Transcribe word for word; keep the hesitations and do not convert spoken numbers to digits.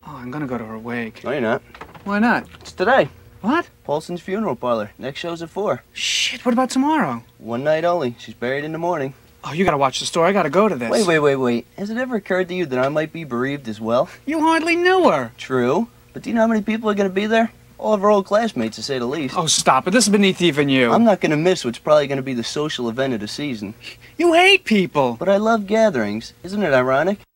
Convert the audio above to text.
Oh, I'm gonna go to her wake. No, you're not. Why not? It's today. What? Paulson's funeral parlor. Next show's at four. Shit, what about tomorrow? One night only. She's buried in the morning. Oh, you gotta watch the story. I gotta go to this. Wait, wait, wait, wait. Has it ever occurred to you that I might be bereaved as well? You hardly knew her. True. But do you know how many people are going to be there? All of our old classmates, to say the least. Oh, stop it. This is beneath even you. I'm not going to miss what's probably going to be the social event of the season. You hate people. But I love gatherings. Isn't it ironic?